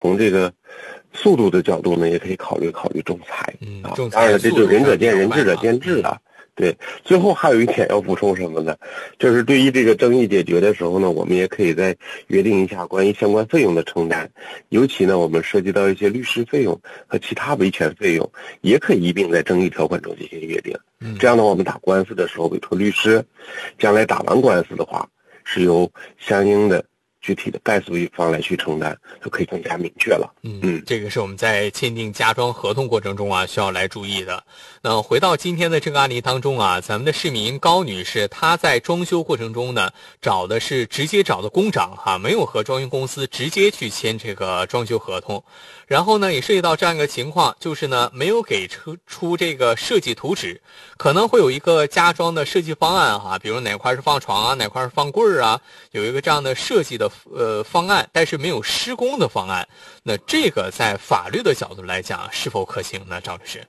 从这个速度的角度呢，也可以考虑仲裁仲裁当然了，这就仁者见仁，智者见智啊。 对，最后还有一点要补充什么呢？就是对于这个争议解决的时候呢，我们也可以再约定一下关于相关费用的承担，尤其呢，我们涉及到一些律师费用和其他维权费用，也可以一并在争议条款中进行约定。这样呢，我们打官司的时候委托律师，将来打完官司的话，是由相应的具体的败诉一方来去承担，就可以更加明确了。 这个是我们在签订家装合同过程中需要来注意的。那回到今天的这个案例当中咱们的市民高女士，她在装修过程中呢，直接找的工长没有和装修公司直接去签这个装修合同。然后呢，也涉及到这样一个情况，就是呢，没有给出这个设计图纸，可能会有一个家装的设计方案比如哪块是放床哪块是放柜有一个这样的设计的方案，但是没有施工的方案。那这个在法律的角度来讲，是否可行呢？赵律师？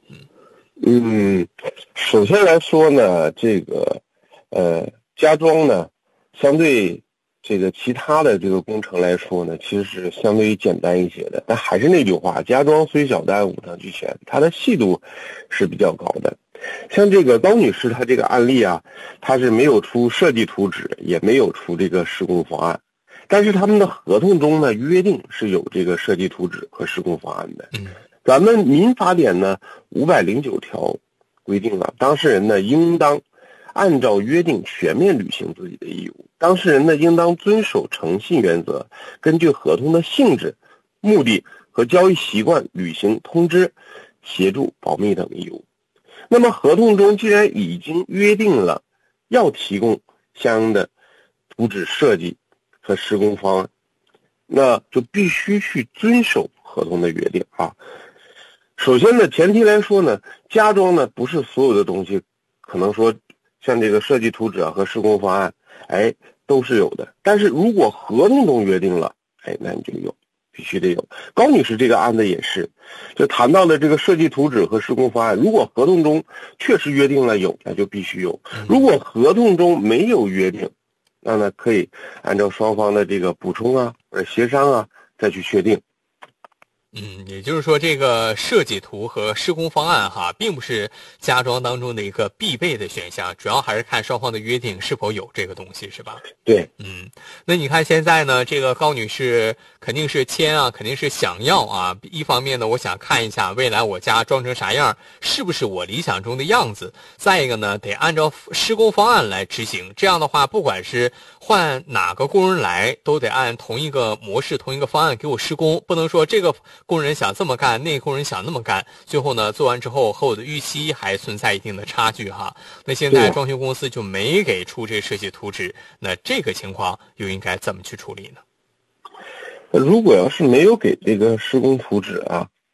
首先来说呢，这个家装呢，相对这个其他的这个工程来说呢，其实是相对于简单一些的。但还是那句话，家装虽小但五脏俱全，它的细度是比较高的。像这个高女士她这个案例她是没有出设计图纸，也没有出这个施工方案，但是他们的合同中呢约定是有这个设计图纸和施工方案的。咱们民法典呢509条规定了，当事人呢应当按照约定全面履行自己的义务，当事人呢应当遵守诚信原则，根据合同的性质、目的和交易习惯履行通知、协助、保密等义务。那么合同中既然已经约定了要提供相应的图纸设计和施工方案，那就必须去遵守合同的约定首先呢，前提来说呢，家装呢不是所有的东西可能说像这个设计图纸和施工方案都是有的，但是如果合同中约定了那你就有，必须得有。高女士这个案子也是，就谈到了这个设计图纸和施工方案，如果合同中确实约定了有，那就必须有。如果合同中没有约定，那呢可以按照双方的这个补充或者协商再去确定。 也就是说，这个设计图和施工方案并不是家装当中的一个必备的选项，主要还是看双方的约定是否有这个东西，是吧？ 对。 那你看现在呢，这个高女士肯定是签肯定是想要一方面呢，我想看一下未来我家装成啥样，是不是我理想中的样子；再一个呢，得按照施工方案来执行。这样的话，不管是换哪个工人来，都得按同一个模式、同一个方案给我施工，不能说这个工人想这么干，那个工人想那么干，最后呢做完之后和我的预期还存在一定的差距那现在装修公司就没给出这设计图纸，那这个情况又应该怎么去处理呢？ 如果要是没有给这个施工图纸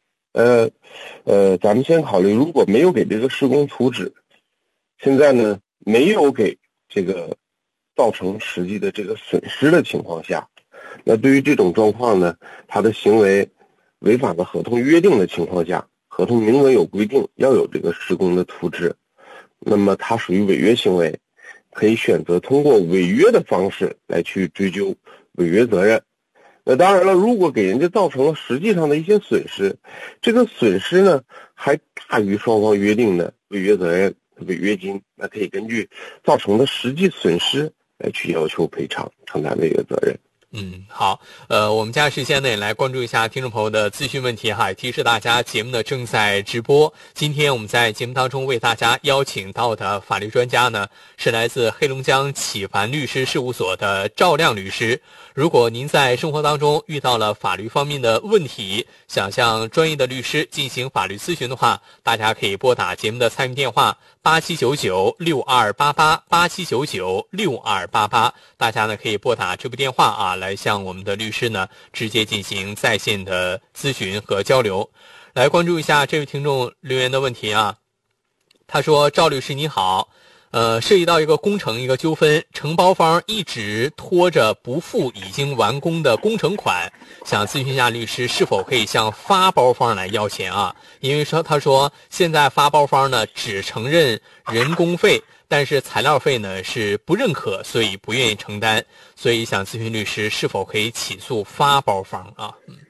咱们先考虑，如果没有给这个施工图纸，现在呢没有给这个造成实际的这个损失的情况下，那对于这种状况呢，他的行为违反了合同约定的情况下，合同明文有规定要有这个施工的图纸，那么它属于违约行为，可以选择通过违约的方式来去追究违约责任。那当然了，如果给人家造成了实际上的一些损失，这个损失呢还大于双方约定的违约责任、违约金，那可以根据造成的实际损失来去要求赔偿，承担违约责任。 好，我们家时间呢也来关注一下听众朋友的咨询问题也提示大家节目呢正在直播。今天我们在节目当中为大家邀请到的法律专家呢是来自黑龙江启凡律师事务所的赵亮律师。如果您在生活当中遇到了法律方面的问题，想向专业的律师进行法律咨询的话，大家可以拨打节目的参与电话8799-6288，8799-6288，大家呢可以拨打这部电话来向我们的律师呢直接进行在线的咨询和交流。来关注一下这位听众留言的问题他说：赵律师你好，涉及到一个工程一个纠纷，承包方一直拖着不付已经完工的工程款，想咨询一下律师是否可以向发包方来要钱因为他说现在发包方呢只承认人工费，但是材料费呢是不认可，所以不愿意承担，所以想咨询律师是否可以起诉发包方